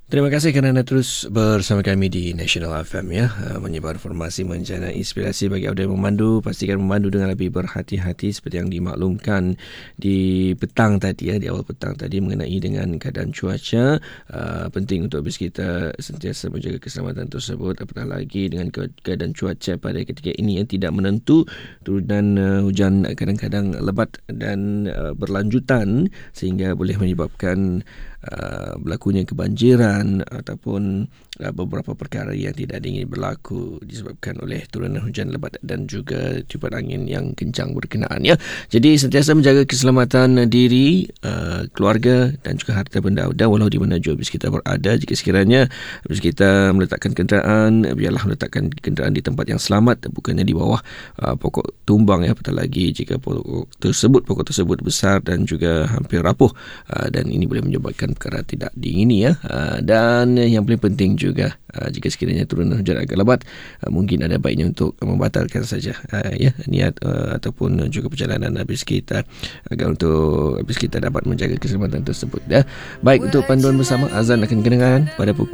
Terima kasih kerana terus bersama kami di National FM ya. Menyebar informasi, menjana inspirasi bagi anda yang memandu. Pastikan memandu dengan lebih berhati-hati seperti yang dimaklumkan di petang tadi ya, di awal petang tadi mengenai dengan keadaan cuaca. Penting untuk kita sentiasa menjaga keselamatan tersebut, apatah lagi dengan keadaan cuaca pada ketika ini yang tidak menentu. Turunan hujan kadang-kadang lebat dan berlanjutan sehingga boleh menyebabkan berlakunya kebanjiran ataupun beberapa perkara yang tidak diingini berlaku disebabkan oleh turunan hujan lebat dan juga tiupan angin yang kencang berkenaan ya. Jadi sentiasa menjaga keselamatan diri, keluarga dan juga harta benda anda walau di mana jua bis kita berada. Jika sekiranya bis kita meletakkan kenderaan, biarlah meletakkan kenderaan di tempat yang selamat, bukannya di bawah pokok tumbang ya. Apatah lagi jika pokok tersebut besar dan juga hampir rapuh, dan ini boleh menyebabkan perkara tidak diingini ya. Dan yang paling penting juga, jika sekiranya turunan hujan agak lebat, mungkin ada baiknya untuk membatalkan saja ya niat ataupun juga perjalanan habis kita, agar untuk habis kita dapat menjaga keselamatan tersebut ya. Baik, untuk panduan bersama azan akan kedengaran pada pukul